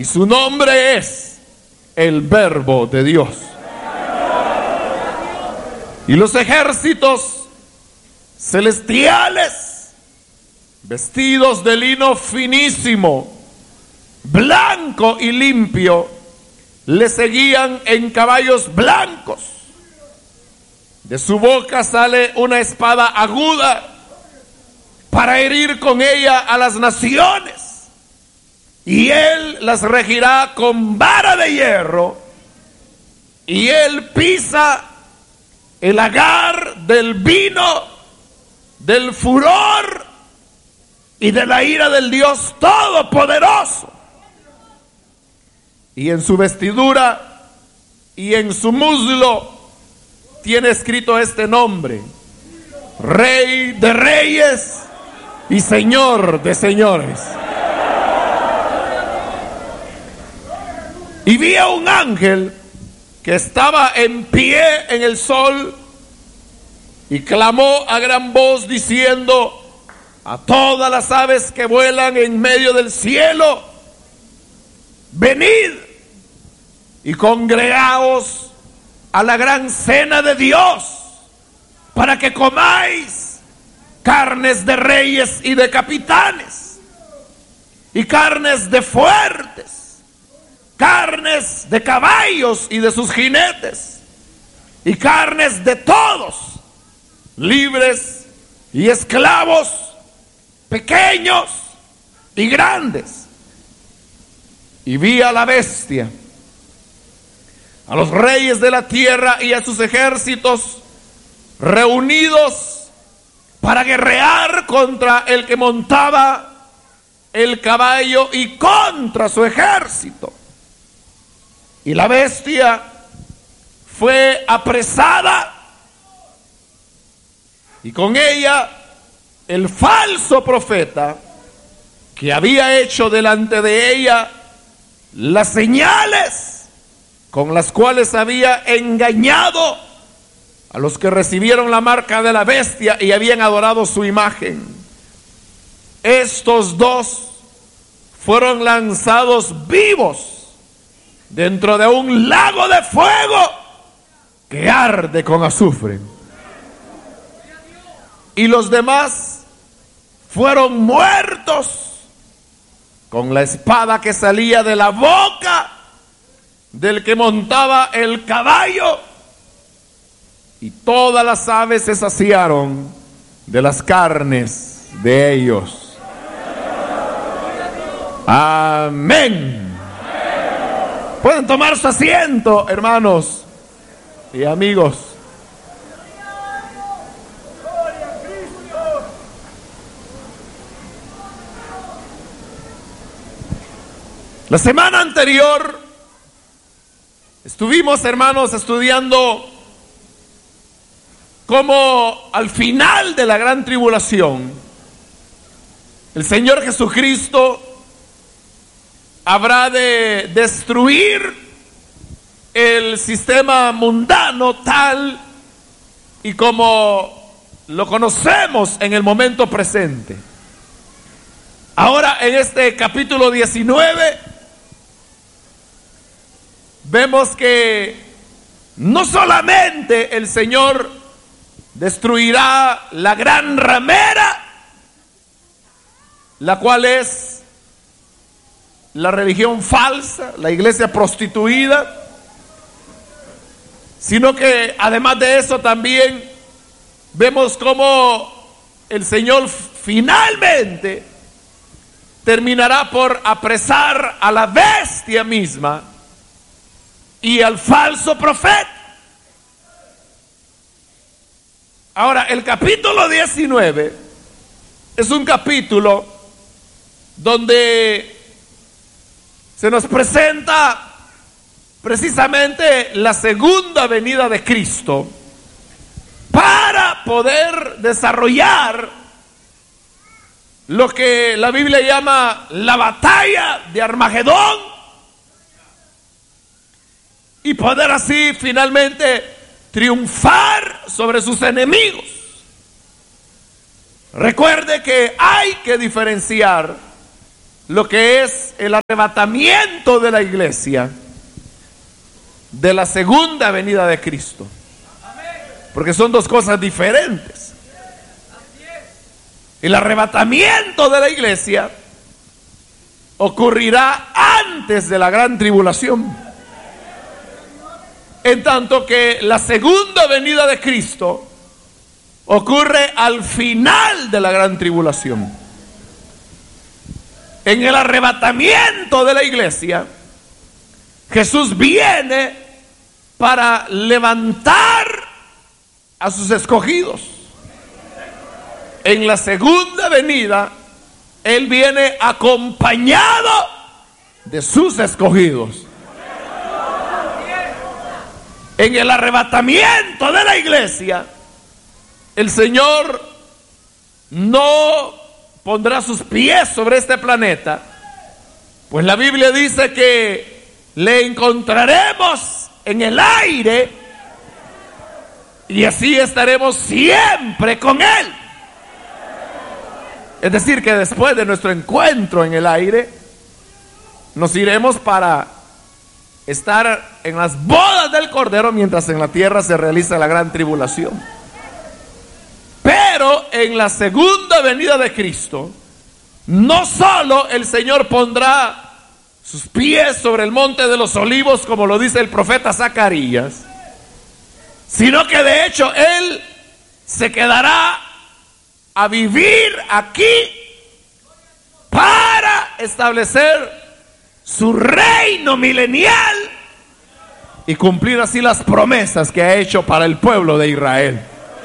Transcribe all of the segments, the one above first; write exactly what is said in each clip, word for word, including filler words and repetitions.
y su nombre es el Verbo de Dios. Y los ejércitos celestiales, vestidos de lino finísimo, blanco y limpio, le seguían en caballos blancos. De su boca sale una espada aguda para herir con ella a las naciones, y él las regirá con vara de hierro, y él pisa el lagar del vino, del furor y de la ira del Dios Todopoderoso. Y en su vestidura y en su muslo tiene escrito este nombre: Rey de Reyes y Señor de Señores. Y vi a un ángel que estaba en pie en el sol y clamó a gran voz diciendo a todas las aves que vuelan en medio del cielo: venid y congregaos a la gran cena de Dios, para que comáis carnes de reyes y de capitanes, y carnes de fuertes, carnes de caballos y de sus jinetes, y carnes de todos, libres y esclavos, pequeños y grandes. Y vi a la bestia, a los reyes de la tierra y a sus ejércitos reunidos para guerrear contra el que montaba el caballo y contra su ejército. Y la bestia fue apresada, y con ella el falso profeta que había hecho delante de ella las señales con las cuales había engañado a los que recibieron la marca de la bestia y habían adorado su imagen. Estos dos fueron lanzados vivos dentro de un lago de fuego que arde con azufre. Y los demás fueron muertos con la espada que salía de la boca del que montaba el caballo, y todas las aves se saciaron de las carnes de ellos. Amén. Pueden tomar su asiento, hermanos y amigos. La semana anterior estuvimos, hermanos, estudiando cómo al final de la gran tribulación el Señor Jesucristo habrá de destruir el sistema mundano tal y como lo conocemos en el momento presente. Ahora, en este capítulo diecinueve, vemos que no solamente el Señor destruirá la gran ramera, la cual es la religión falsa, la iglesia prostituida, sino que además de eso también vemos cómo el Señor finalmente terminará por apresar a la bestia misma y al falso profeta. Ahora, el capítulo diecinueve es un capítulo donde se nos presenta precisamente la segunda venida de Cristo para poder desarrollar lo que la Biblia llama la batalla de Armagedón, y poder así finalmente triunfar sobre sus enemigos. Recuerde que hay que diferenciar lo que es el arrebatamiento de la iglesia de la segunda venida de Cristo, porque son dos cosas diferentes. El arrebatamiento de la iglesia ocurrirá antes de la gran tribulación, en tanto que la segunda venida de Cristo ocurre al final de la gran tribulación. En el arrebatamiento de la iglesia, Jesús viene para levantar a sus escogidos. En la segunda venida, Él viene acompañado de sus escogidos. En el arrebatamiento de la iglesia, el Señor no pondrá sus pies sobre este planeta, pues la Biblia dice que le encontraremos en el aire y así estaremos siempre con Él. Es decir, que después de nuestro encuentro en el aire, nos iremos para estar en las bodas del Cordero, mientras en la tierra se realiza la gran tribulación. Pero en la segunda venida de Cristo, no solo el Señor pondrá sus pies sobre el monte de los olivos, como lo dice el profeta Zacarías, sino que de hecho Él se quedará a vivir aquí para establecer su reino milenial y cumplir así las promesas que ha hecho para el pueblo de Israel.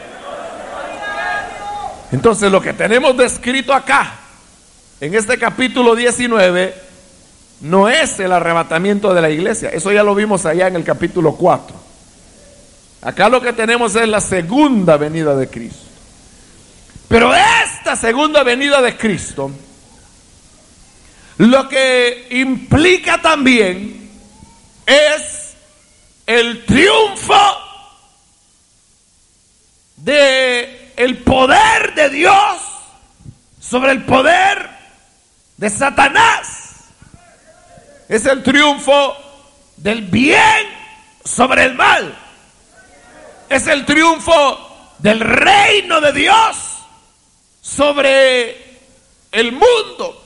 Entonces, lo que tenemos descrito acá en este capítulo diecinueve no es el arrebatamiento de la iglesia. Eso ya lo vimos allá en el capítulo cuatro. Acá lo que tenemos es la segunda venida de Cristo. Pero esta segunda venida de Cristo, lo que implica también es el triunfo de el poder de Dios sobre el poder de Satanás. Es el triunfo del bien sobre el mal. Es el triunfo del reino de Dios sobre el mundo.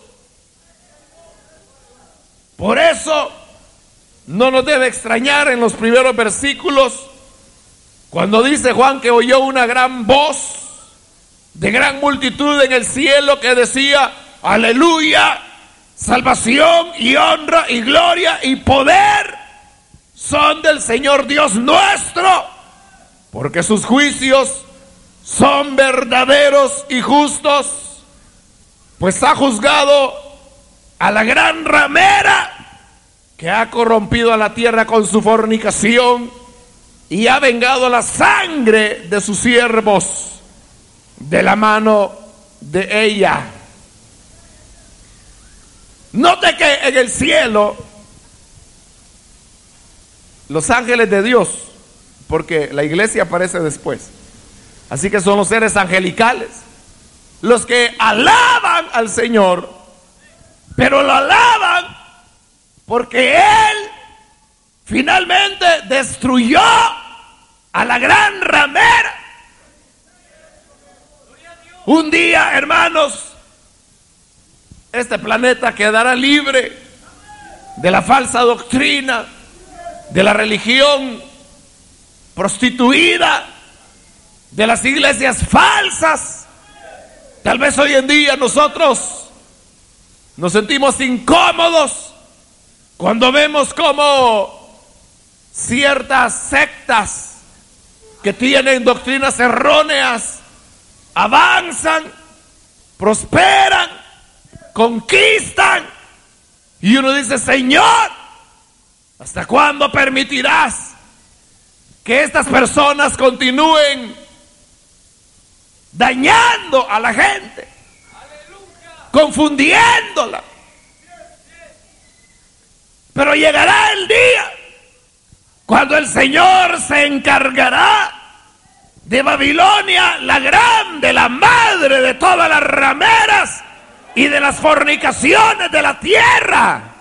Por eso no nos debe extrañar en los primeros versículos cuando dice Juan que oyó una gran voz de gran multitud en el cielo que decía: aleluya, salvación y honra y gloria y poder son del Señor Dios nuestro, porque sus juicios son verdaderos y justos, pues ha juzgado a la gran ramera que ha corrompido a la tierra con su fornicación y ha vengado la sangre de sus siervos de la mano de ella. Note que en el cielo los ángeles de Dios, porque la iglesia aparece después, así que son los seres angelicales los que alaban al Señor, pero lo alaban porque Él finalmente destruyó a la gran ramera. Un día, hermanos, este planeta quedará libre de la falsa doctrina, de la religión prostituida, de las iglesias falsas. Tal vez hoy en día nosotros nos sentimos incómodos cuando vemos cómo ciertas sectas que tienen doctrinas erróneas avanzan, prosperan, conquistan, y uno dice: Señor, ¿hasta cuándo permitirás que estas personas continúen dañando a la gente, confundiéndola? Pero llegará el día cuando el Señor se encargará de Babilonia, la grande, la madre de todas las rameras, y de las fornicaciones de la tierra.